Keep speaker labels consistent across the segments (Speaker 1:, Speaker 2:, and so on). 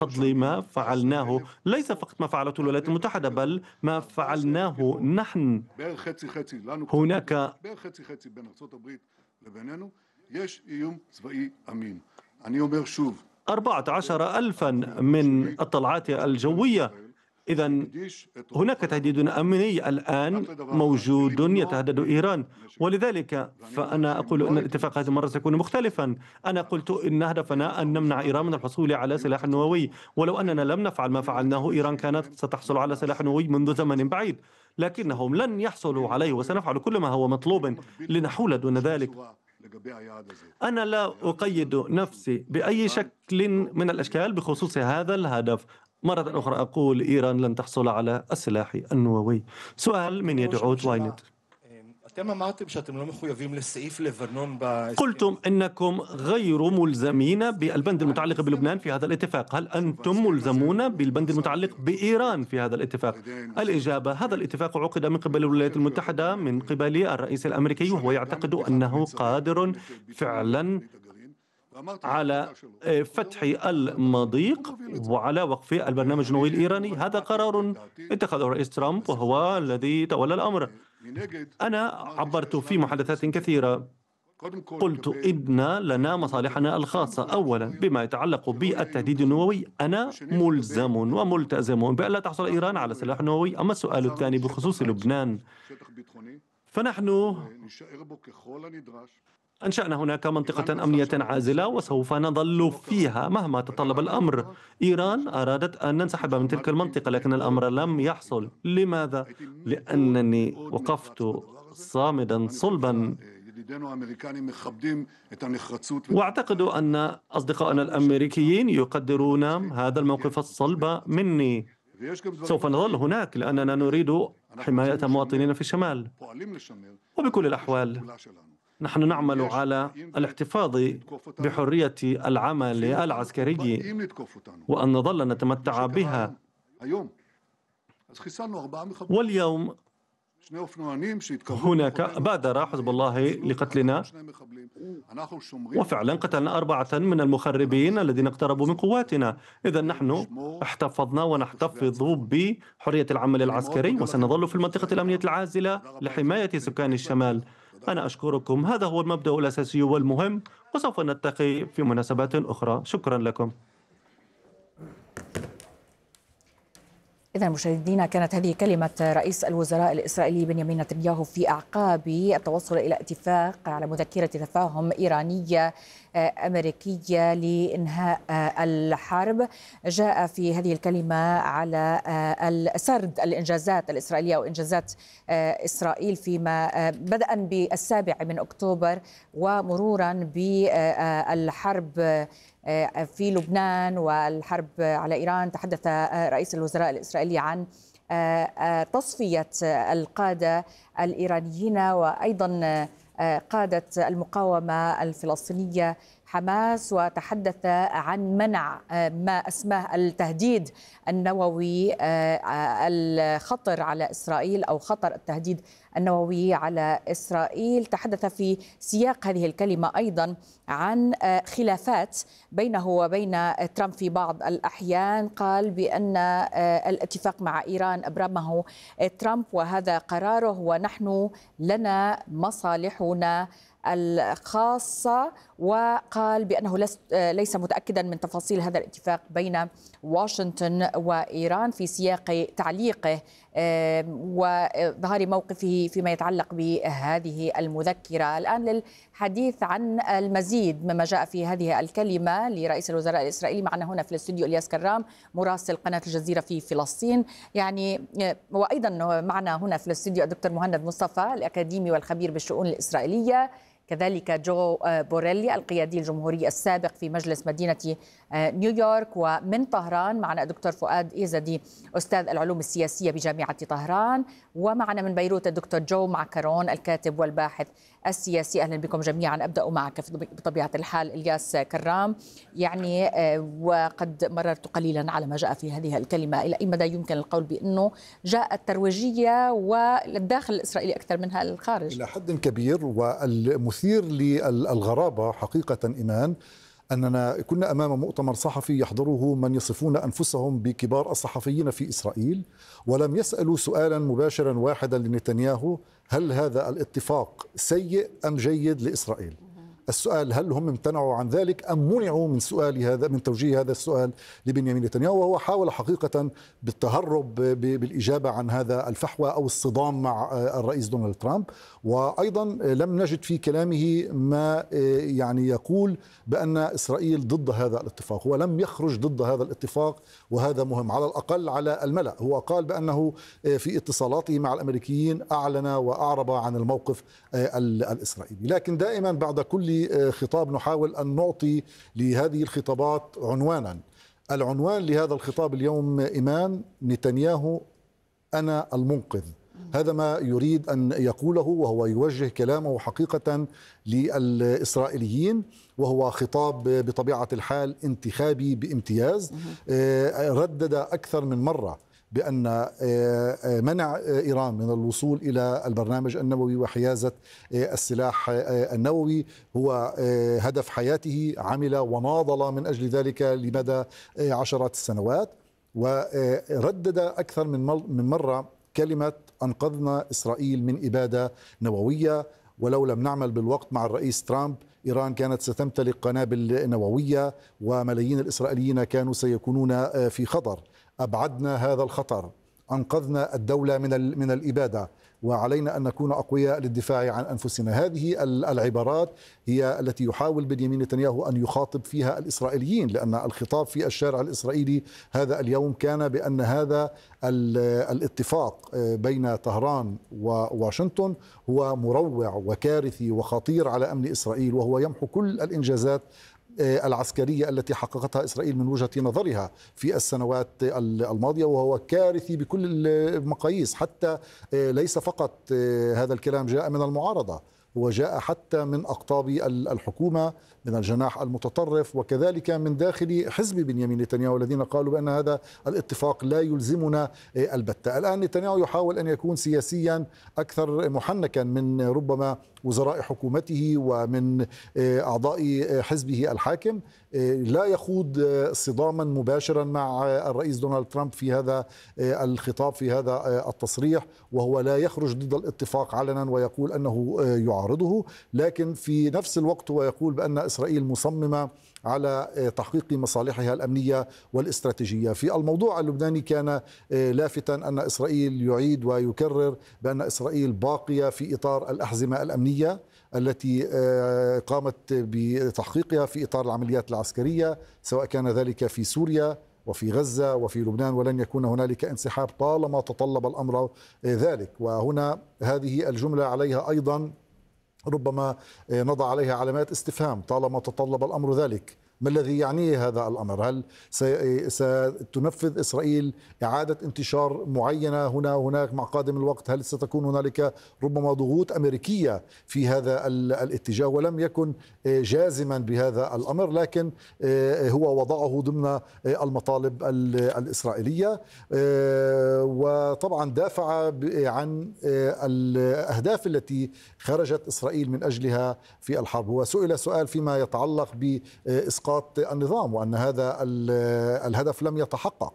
Speaker 1: فضل ما فعلناه، ليس فقط ما فعلته الولايات المتحدة بل ما فعلناه نحن.
Speaker 2: בערך חצי-חצי, לנו קצת
Speaker 1: هناك
Speaker 2: יותר, בערך חצי-חצי בין ארצות הברית לבינינו, יש איום צבאי אמין. אני אומר שוב,
Speaker 1: 14 ألفا من الطلعات الجوية. إذا هناك تهديد أمني الآن موجود يتهدد إيران، ولذلك فأنا أقول أن الاتفاق هذه المرة سيكون مختلفا. أنا قلت إن هدفنا أن نمنع إيران من الحصول على سلاح نووي، ولو أننا لم نفعل ما فعلناه إيران كانت ستحصل على سلاح نووي منذ زمن بعيد، لكنهم لن يحصلوا عليه، وسنفعل كل ما هو مطلوب لنحول دون ذلك. أنا لا أقيد نفسي بأي شكل من الأشكال بخصوص هذا الهدف. مرة أخرى أقول إيران لن تحصل على السلاح النووي. سؤال من يدعوت واينت. قلتم إنكم غير ملزمين بالبند المتعلق بلبنان في هذا الاتفاق، هل أنتم ملزمون بالبند المتعلق بإيران في هذا الاتفاق؟ الإجابة: هذا الاتفاق عقد من قبل الولايات المتحدة من قبل الرئيس الأمريكي، وهو يعتقد أنه قادر فعلا على فتح المضيق وعلى وقف البرنامج النووي الإيراني. هذا قرار اتخذه الرئيس ترامب وهو الذي تولى الأمر. أنا عبرت في محادثات كثيرة، قلت إن لنا مصالحنا الخاصة. أولا بما يتعلق بالتهديد النووي أنا ملزم وملتزم بأن لا تحصل إيران على سلاح نووي. أما السؤال الثاني بخصوص لبنان، فنحن أنشأنا هناك منطقة أمنية عازلة وسوف نظل فيها مهما تطلب الأمر. إيران أرادت أن ننسحب من تلك المنطقة لكن الأمر لم يحصل. لماذا؟ لأنني وقفت صامدا صلبا، وأعتقد أن أصدقائنا الأمريكيين يقدرون هذا الموقف الصلب مني. سوف نظل هناك لأننا نريد حماية مواطنينا في الشمال. وبكل الأحوال نحن نعمل على الاحتفاظ بحرية العمل العسكري وأن نظل نتمتع بها. واليوم هناك بادر حزب الله لقتلنا، وفعلا قتلنا 4 من المخربين الذين اقتربوا من قواتنا. إذا نحن احتفظنا ونحتفظ بحرية العمل العسكري وسنظل في المنطقة الأمنية العازلة لحماية سكان الشمال. أنا أشكركم، هذا هو المبدأ الأساسي والمهم، وسوف نلتقي في مناسبات أخرى. شكرا لكم.
Speaker 3: إذا مشاهدينا، كانت هذه كلمة رئيس الوزراء الإسرائيلي بنيامين نتنياهو في أعقاب التوصل إلى اتفاق على مذكرة تفاهم إيرانية أمريكية لإنهاء الحرب. جاء في هذه الكلمة على السرد الإنجازات الإسرائيلية وإنجازات إسرائيل فيما بدءا ب7 من أكتوبر ومرورا بالحرب في لبنان والحرب على إيران. تحدث رئيس الوزراء الإسرائيلي عن تصفية القادة الإيرانيين وأيضا قادة المقاومة الفلسطينية حماس، وتحدث عن منع ما اسماه التهديد النووي الخطر على إسرائيل أو خطر التهديد النووي على إسرائيل. تحدث في سياق هذه الكلمة أيضا عن خلافات بينه وبين ترامب في بعض الأحيان. قال بأن الاتفاق مع إيران أبرمه ترامب وهذا قراره، ونحن لنا مصالحنا الخاصة. وقال بأنه ليس متأكدا من تفاصيل هذا الاتفاق بين واشنطن وإيران في سياق تعليقه وظهر موقفه فيما يتعلق بهذه المذكرة. الآن للحديث عن المزيد مما جاء في هذه الكلمة لرئيس الوزراء الإسرائيلي معنا هنا في الاستوديو إلياس كرام مراسل قناة الجزيرة في فلسطين، وأيضا معنا هنا في الاستوديو الدكتور مهند مصطفى الأكاديمي والخبير بالشؤون الإسرائيلية، كذلك جو بوريلي القيادي الجمهوري السابق في مجلس مدينة نيويورك. ومن طهران معنا الدكتور فؤاد إيزدي أستاذ العلوم السياسية بجامعة طهران، ومعنا من بيروت الدكتور جو معكرون الكاتب والباحث السياسي. أهلا بكم جميعا. أبدأ معك بطبيعة الحال إلياس كرام، وقد مررت قليلا على ما جاء في هذه الكلمة. إلى أي مدى يمكن القول بأنه جاءت ترويجية وللداخل الإسرائيلي أكثر منها الخارج؟
Speaker 4: إلى حد كبير، والمثير للغرابة حقيقة إيمان أننا كنا أمام مؤتمر صحفي يحضره من يصفون أنفسهم بكبار الصحفيين في إسرائيل، ولم يسألوا سؤالا مباشرا واحدا لنتنياهو: هل هذا الاتفاق سيء أم جيد لإسرائيل؟ السؤال: هل هم امتنعوا عن ذلك أم منعوا من توجيه هذا السؤال لبنيامين نتنياهو؟ وهو حاول حقيقة بالتهرب بالإجابة عن هذا الفحوى أو الصدام مع الرئيس دونالد ترامب. وأيضا لم نجد في كلامه ما يعني يقول بأن إسرائيل ضد هذا الاتفاق. هو لم يخرج ضد هذا الاتفاق، وهذا مهم على الأقل على الملأ. هو قال بأنه في اتصالاته مع الأمريكيين أعلن وأعرب عن الموقف الإسرائيلي. لكن دائما بعد كل خطاب نحاول أن نعطي لهذه الخطابات عنوانا. العنوان لهذا الخطاب اليوم إيمان: نتنياهو أنا المنقذ. هذا ما يريد أن يقوله، وهو يوجه كلامه حقيقة للإسرائيليين، وهو خطاب بطبيعة الحال انتخابي بامتياز. ردد أكثر من مرة بأن منع إيران من الوصول إلى البرنامج النووي وحيازة السلاح النووي هو هدف حياته. عمل وناضل من أجل ذلك لمدى عشرات السنوات، وردد أكثر من مرة كلمة: أنقذنا إسرائيل من إبادة نووية، ولو لم نعمل بالوقت مع الرئيس ترامب إيران كانت ستمتلك قنابل نووية وملايين الإسرائيليين كانوا سيكونون في خطر. أبعدنا هذا الخطر، أنقذنا الدولة من الإبادة، وعلينا أن نكون أقوياء للدفاع عن أنفسنا. هذه العبارات هي التي يحاول بنيامين نتنياهو أن يخاطب فيها الإسرائيليين، لأن الخطاب في الشارع الإسرائيلي هذا اليوم كان بأن هذا الاتفاق بين طهران وواشنطن هو مروع وكارثي وخطير على أمن إسرائيل، وهو يمحو كل الإنجازات العسكرية التي حققتها إسرائيل من وجهة نظرها في السنوات الماضية، وهو كارثي بكل المقاييس. حتى ليس فقط هذا الكلام جاء من المعارضة، هو جاء حتى من أقطاب الحكومة، من الجناح المتطرف، وكذلك من داخل حزب بنيامين نتنياهو الذين قالوا بأن هذا الاتفاق لا يلزمنا البتة. الآن نتنياهو يحاول أن يكون سياسيا أكثر محنكا من ربما وزراء حكومته ومن أعضاء حزبه الحاكم. لا يخوض صداما مباشرا مع الرئيس دونالد ترامب في هذا الخطاب، في هذا التصريح، وهو لا يخرج ضد الاتفاق علنا ويقول أنه يعارضه، لكن في نفس الوقت هو يقول بأن إسرائيل مصممة على تحقيق مصالحها الأمنية والاستراتيجية. في الموضوع اللبناني كان لافتا أن إسرائيل يعيد ويكرر بأن إسرائيل باقية في إطار الأحزمة الأمنية التي قامت بتحقيقها في إطار العمليات العسكرية، سواء كان ذلك في سوريا وفي غزة وفي لبنان، ولن يكون هنالك انسحاب طالما تطلب الأمر ذلك. وهنا هذه الجملة عليها أيضا ربما نضع عليها علامات استفهام: طالما تطلب الأمر ذلك. ما الذي يعنيه هذا الأمر؟ هل ستنفذ إسرائيل إعادة انتشار معينة هنا وهناك مع قادم الوقت؟ هل ستكون هنالك ربما ضغوط أمريكية في هذا الاتجاه؟ ولم يكن جازما بهذا الأمر، لكن هو وضعه ضمن المطالب الإسرائيلية. وطبعا دافع عن الأهداف التي خرجت إسرائيل من أجلها في الحرب. هو سئل سؤال فيما يتعلق بإسقاط النظام وأن هذا الهدف لم يتحقق،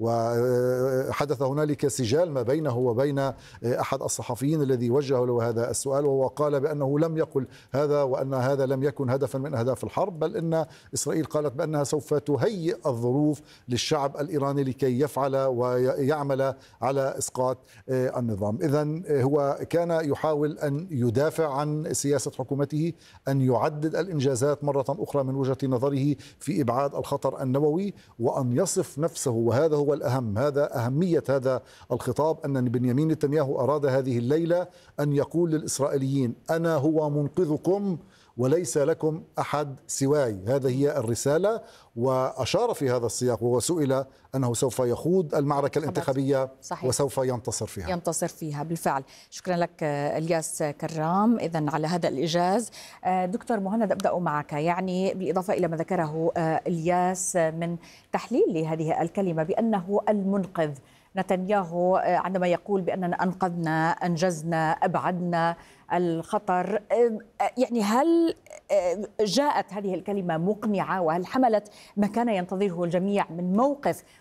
Speaker 4: وحدث هنالك سجال ما بينه وبين أحد الصحفيين الذي وجه له هذا السؤال، وهو قال بأنه لم يقل هذا وأن هذا لم يكن هدفا من أهداف الحرب، بل إن إسرائيل قالت بأنها سوف تهيئ الظروف للشعب الإيراني لكي يفعل ويعمل على إسقاط النظام. إذن هو كان يحاول أن يدافع عن سياسة حكومته، أن يعدد الإنجازات مرة أخرى من وجهة نظره في إبعاد الخطر النووي، وأن يصف نفسه، وهذا هو الأهم، هذا أهمية هذا الخطاب، أن بنيامين نتنياهو أراد هذه الليلة أن يقول للإسرائيليين: أنا هو منقذكم وليس لكم أحد سواي. هذه هي الرسالة. وأشار في هذا السياق وهو سئل أنه سوف يخوض المعركة الانتخابية صحيح. وسوف ينتصر فيها
Speaker 3: بالفعل. شكرا لك الياس كرام إذن على هذا الإيجاز. دكتور مهند، أبدأ معك. يعني بالإضافة إلى ما ذكره الياس من تحليل لهذه الكلمة بأنه المنقذ، نتنياهو عندما يقول بأننا أنقذنا، أنجزنا، أبعدنا الخطر، يعني هل جاءت هذه الكلمة مقنعة؟ وهل حملت ما كان ينتظره الجميع من موقف